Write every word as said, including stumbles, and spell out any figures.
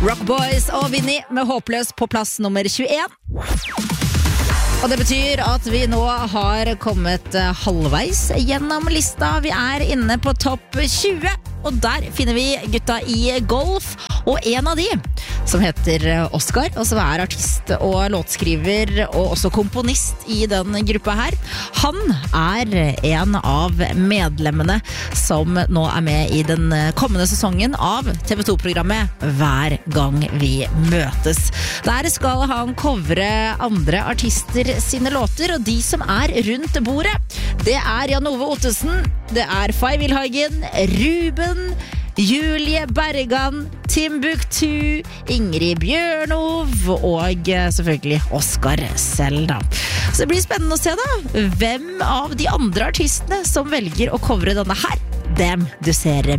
Rock Boys og Vinny med Håpløs på plass nummer tjueen. Og det betyr at vi nå har kommet halvveis gjennom lista. Vi er inne på topp tjue, og der finner vi gutta i golf. Og en av de, som heter Oscar, og som er artist og låtskriver og også komponist i den gruppa her, han er en av medlemmene som nå er med i den kommende sesongen av T V to-programmet Hver gang vi møtes. Der skal han covre andre artister sine låter, og de som er rundt bordet, det er Jan Ove Ottesen, det er Fay Wilhagen, Ruben, Julie Bergan, Timbuktu, Ingrid Bjørnov og selvfølgelig Oscar selv da. Så det blir spennende å se da hvem av de andre artistene som velger å covre denne her. Dem du ser